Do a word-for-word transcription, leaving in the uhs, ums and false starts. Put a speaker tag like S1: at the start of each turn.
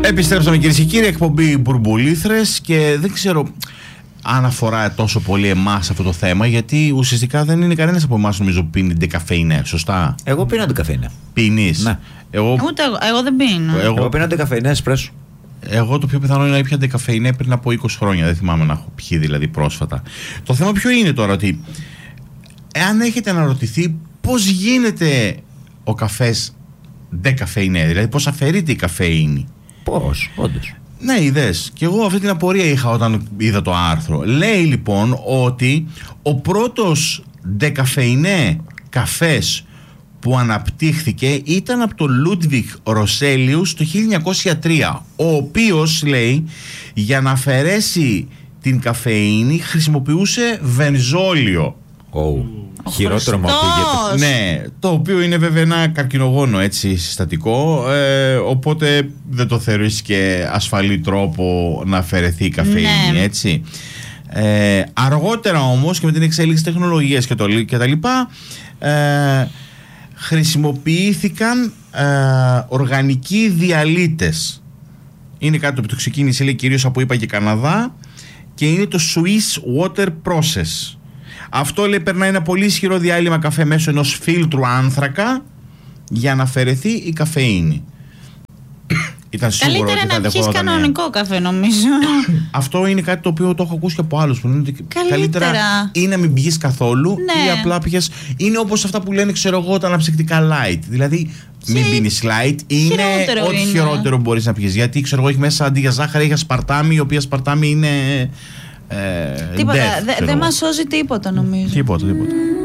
S1: Επιστρέψαμε κυρίες και κύριοι, εκπομπή Μπουρμπουλήθρες, και δεν ξέρω αν αφορά τόσο πολύ εμάς αυτό το θέμα, γιατί ουσιαστικά δεν είναι κανένας από εμάς νομίζω που πίνει ντεκαφεϊνέ, σωστά?
S2: Εγώ πίνω ντεκαφεϊνέ.
S1: Πίνεις?
S2: Ναι.
S1: Εγώ,
S3: Ούτε εγώ, εγώ δεν πίνω.
S1: Εγώ,
S2: εγώ πίνω ντεκαφεϊνέ εσπρέσο.
S1: Εγώ το πιο πιθανό είναι να ήπια ντεκαφεϊνέ πριν από είκοσι χρόνια. Δεν θυμάμαι να έχω πιει δηλαδή πρόσφατα. Το θέμα ποιο είναι τώρα, ότι εάν έχετε αναρωτηθεί πώς γίνεται ο καφές ντεκαφεϊνέ, δηλαδή πώς αφαιρείται η καφεΐνη.
S2: Πώς, όντως.
S1: Ναι, είδες. Και εγώ αυτή την απορία είχα όταν είδα το άρθρο. Λέει λοιπόν ότι ο πρώτος ντεκαφεϊνέ καφές που αναπτύχθηκε ήταν από τον Λούντβιχ Ροσέλιους το χίλια εννιακόσια τρία, ο οποίος, λέει, για να αφαιρέσει την καφεΐνη χρησιμοποιούσε βενζόλιο.
S2: Oh. Χειρότερο μου ακούγεται.
S1: Ναι, το οποίο είναι βέβαια ένα καρκινογόνο, έτσι, συστατικό, ε, οπότε δεν το θεωρείς και ασφαλή τρόπο να αφαιρεθεί η καφεΐνη, ναι. Έτσι. Ε, αργότερα όμως και με την εξέλιξη τεχνολογίας και, το, και τα λοιπά, ε, χρησιμοποιήθηκαν ε, οργανικοί διαλύτες. Είναι κάτι που το ξεκίνησε, λέει, κυρίως από ΗΠΑ και Καναδά, και είναι το Swiss Water Process. Αυτό, λέει, περνάει ένα πολύ ισχυρό διάλειμμα καφέ μέσω ενός φίλτρου άνθρακα για να αφαιρεθεί η καφεΐνη. Ήταν σίγουρο
S3: καλύτερα
S1: ότι θα
S3: να πιεις κανονικό καφέ, νομίζω.
S1: Αυτό είναι κάτι το οποίο το έχω ακούσει και από άλλους που λένε ότι
S3: καλύτερα,
S1: καλύτερα ή να μην πιεις καθόλου,
S3: ναι.
S1: ή απλά πιες. Είναι όπως αυτά που λένε, ξέρω εγώ, τα αναψυκτικά light. Δηλαδή, και μην πίνεις light, είναι ό,τι είναι. χειρότερο μπορείς να πιεις. Γιατί, ξέρω εγώ, έχει μέσα αντί για ζάχαρη, έχει ασπαρτάμι, η οποία ασπαρτάμι είναι. Ε,
S3: τίποτα,
S1: δεν
S3: δε, δε μας σώζει τίποτα, νομίζω.
S1: Τίποτα, τίποτα.